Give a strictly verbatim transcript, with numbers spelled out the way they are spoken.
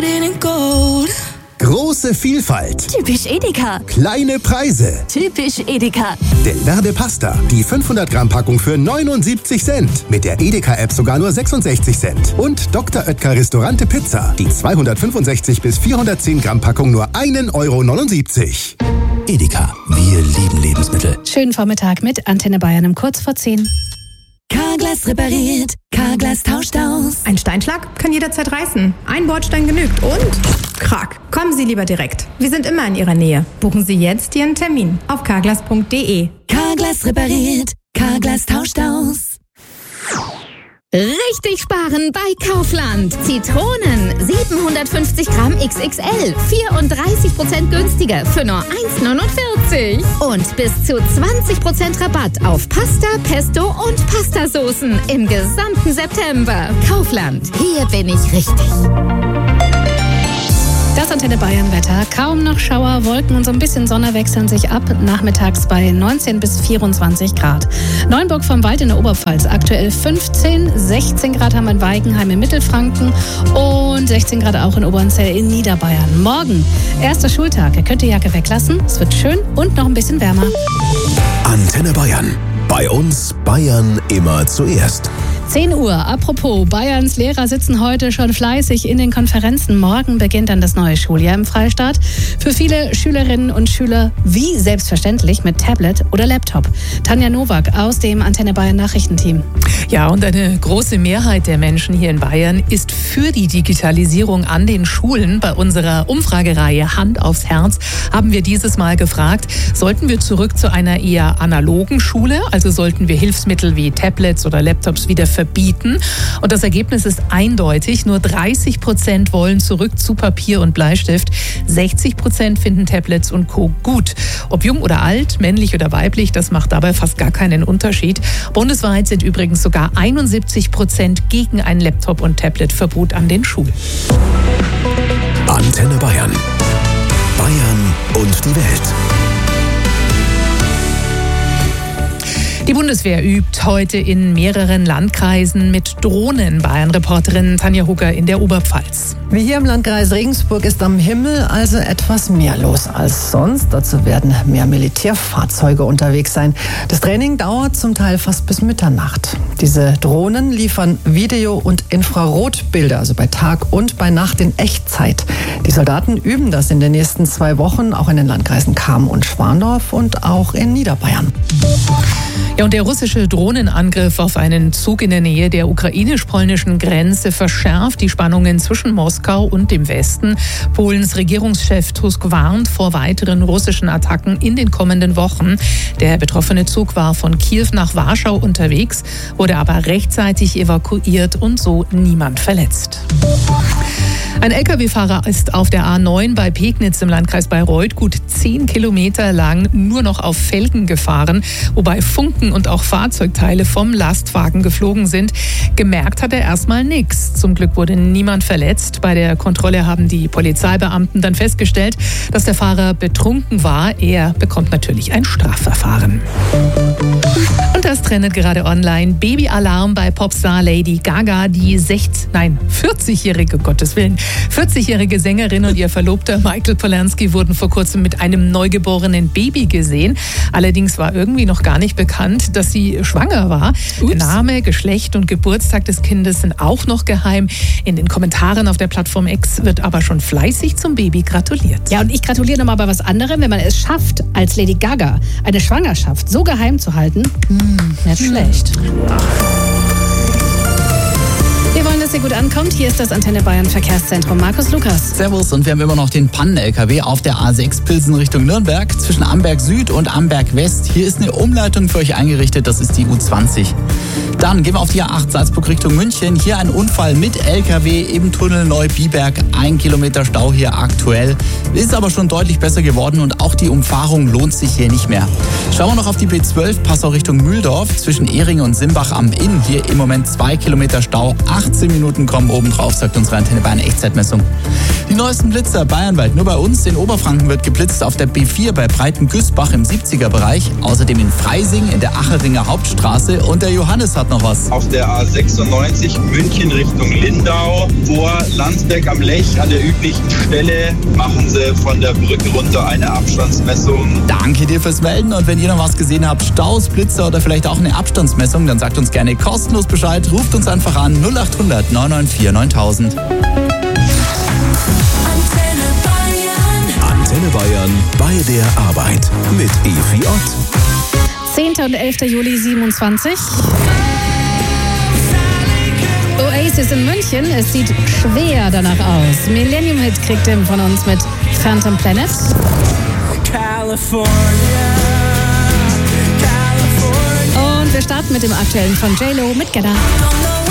Große Vielfalt. Typisch Edeka. Kleine Preise. Typisch Edeka. Delverde Pasta. Die fünfhundert Gramm Packung für neunundsiebzig Cent. Mit der Edeka-App sogar nur sechsundsechzig Cent. Und Doktor Oetker Restaurante Pizza. Die zweihundertfünfundsechzig bis vierhundertzehn Gramm Packung nur ein Euro neunundsiebzig. Edeka. Wir lieben Lebensmittel. Schönen Vormittag mit Antenne Bayern um kurz vor zehn. Carglass repariert. Carglass tauscht aus. Ein Steinschlag kann jederzeit reißen. Ein Bordstein genügt und krack. Kommen Sie lieber direkt. Wir sind immer in Ihrer Nähe. Buchen Sie jetzt Ihren Termin auf carglass punkt de. Carglass repariert. Carglass tauscht aus. Richtig sparen bei Kaufland. Zitronen siebenhundertfünfzig Gramm X X L, vierunddreißig Prozent günstiger für nur eins neunundvierzig. Und bis zu zwanzig Prozent Rabatt auf Pasta, Pesto und Pastasoßen im gesamten September. Kaufland, hier bin ich richtig. Das Antenne Bayern Wetter. Kaum noch Schauer, Wolken und so ein bisschen Sonne wechseln sich ab. Nachmittags bei neunzehn bis vierundzwanzig Grad. Neuenburg vom Wald in der Oberpfalz aktuell fünfzehn, sechzehn Grad haben wir in Weigenheim in Mittelfranken und sechzehn Grad auch in Obernzell in Niederbayern. Morgen, erster Schultag. Ihr könnt die Jacke weglassen. Es wird schön und noch ein bisschen wärmer. Antenne Bayern. Bei uns Bayern immer zuerst. zehn Uhr. Apropos, Bayerns Lehrer sitzen heute schon fleißig in den Konferenzen. Morgen beginnt dann das neue Schuljahr im Freistaat. Für viele Schülerinnen und Schüler wie selbstverständlich mit Tablet oder Laptop. Tanja Nowak aus dem Antenne Bayern Nachrichtenteam. Ja, und eine große Mehrheit der Menschen hier in Bayern ist für die Digitalisierung an den Schulen. Bei unserer Umfragereihe Hand aufs Herz haben wir dieses Mal gefragt, sollten wir zurück zu einer eher analogen Schule? Also sollten wir Hilfsmittel wie Tablets oder Laptops wieder verbieten? Und das Ergebnis ist eindeutig. Nur dreißig Prozent wollen zurück zu Papier und Bleistift. sechzig Prozent finden Tablets und Co. gut. Ob jung oder alt, männlich oder weiblich, das macht dabei fast gar keinen Unterschied. Bundesweit sind übrigens sogar einundsiebzig Prozent gegen ein Laptop- und Tabletverbot an den Schulen. Antenne Bayern. Bayern und die Welt. Die Bundeswehr übt heute in mehreren Landkreisen mit Drohnen. Bayern-Reporterin Tanja Hugger in der Oberpfalz. Wie hier im Landkreis Regensburg ist am Himmel also etwas mehr los als sonst. Dazu werden mehr Militärfahrzeuge unterwegs sein. Das Training dauert zum Teil fast bis Mitternacht. Diese Drohnen liefern Video- und Infrarotbilder, also bei Tag und bei Nacht in Echtzeit. Die Soldaten üben das in den nächsten zwei Wochen, auch in den Landkreisen Cham und Schwandorf und auch in Niederbayern. Ja, und der russische Drohnenangriff auf einen Zug in der Nähe der ukrainisch-polnischen Grenze verschärft die Spannungen zwischen Moskau und dem Westen. Polens Regierungschef Tusk warnt vor weiteren russischen Attacken in den kommenden Wochen. Der betroffene Zug war von Kiew nach Warschau unterwegs, wurde aber rechtzeitig evakuiert und so niemand verletzt. Ein L K W-Fahrer ist auf der A neun bei Pegnitz im Landkreis Bayreuth gut zehn Kilometer lang nur noch auf Felgen gefahren, wobei Funken und auch Fahrzeugteile vom Lastwagen geflogen sind. Gemerkt hat er erstmal nichts. Zum Glück wurde niemand verletzt. Bei der Kontrolle haben die Polizeibeamten dann festgestellt, dass der Fahrer betrunken war. Er bekommt natürlich ein Strafverfahren. Und das trendet gerade online. Babyalarm bei Popstar Lady Gaga. Die sechzig, nein, vierzigjährige, Gottes Willen, vierzigjährige Sängerin und ihr Verlobter Michael Polanski wurden vor kurzem mit einem neugeborenen Baby gesehen. Allerdings war irgendwie noch gar nicht bekannt, dass sie schwanger war. Ups. Name, Geschlecht und Geburtstag des Kindes sind auch noch geheim. In den Kommentaren auf der Plattform X wird aber schon fleißig zum Baby gratuliert. Ja, und ich gratuliere nochmal bei was anderem, wenn man es schafft, als Lady Gaga eine Schwangerschaft so geheim zu halten. Hm, nicht schlecht. Wir wollen, dass ihr gut ankommt. Hier ist das Antenne Bayern Verkehrszentrum. Markus Lukas. Servus, und wir haben immer noch den Pannen-L K W auf der A sechs Pilsen Richtung Nürnberg zwischen Amberg Süd und Amberg West. Hier ist eine Umleitung für euch eingerichtet, das ist die U zwanzig. Dann gehen wir auf die A acht Salzburg Richtung München. Hier ein Unfall mit L K W im Tunnel Neubiberg. Ein Kilometer Stau hier aktuell. Ist aber schon deutlich besser geworden und auch die Umfahrung lohnt sich hier nicht mehr. Schauen wir noch auf die B zwölf Passau Richtung Mühldorf zwischen Ehringen und Simbach am Inn. Hier im Moment zwei Kilometer Stau. achtzehn Minuten kommen oben drauf, sagt unsere Antenne Bayern Echtzeitmessung. Die neuesten Blitzer bayernweit nur bei uns. In Oberfranken wird geblitzt auf der B vier bei Breitengüßbach im siebziger Bereich. Außerdem in Freising in der Acheringer Hauptstraße. Und der Johannes hat noch was. Auf der A sechsundneunzig München Richtung Lindau vor Landsberg am Lech an der üblichen Stelle machen sie von der Brücke runter eine Abstandsmessung. Danke dir fürs Melden. Und wenn ihr noch was gesehen habt, Staus, Blitzer oder vielleicht auch eine Abstandsmessung, dann sagt uns gerne kostenlos Bescheid. Ruft uns einfach an null acht hundert neun neun vier neuntausend. Antenne Bayern bei der Arbeit mit Evi Ott. zehnter und elfter Juli siebenundzwanzig. Oasis in München, es sieht schwer danach aus. Millennium Hit kriegt Tim von uns mit Phantom Planet. California, California. Und wir starten mit dem aktuellen von J-Lo mit Gedda.